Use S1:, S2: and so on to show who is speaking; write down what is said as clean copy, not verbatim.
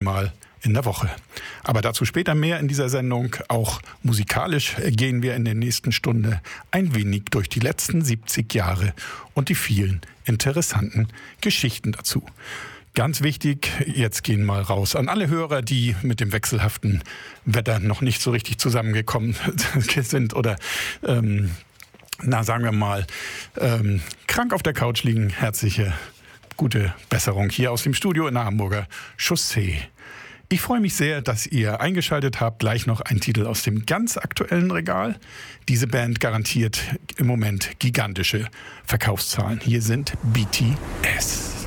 S1: einmal in der Woche. Aber dazu später mehr in dieser Sendung. Auch musikalisch gehen wir in der nächsten Stunde ein wenig durch die letzten 70 Jahre und die vielen interessanten Geschichten dazu. Ganz wichtig, jetzt gehen mal raus an alle Hörer, die mit dem wechselhaften Wetter noch nicht so richtig zusammengekommen sind oder sagen wir mal, krank auf der Couch liegen. Herzliche, gute Besserung hier aus dem Studio in der Hamburger Chaussee. Ich freue mich sehr, dass ihr eingeschaltet habt. Gleich noch ein Titel aus dem ganz aktuellen Regal. Diese Band garantiert im Moment gigantische Verkaufszahlen. Hier sind BTS.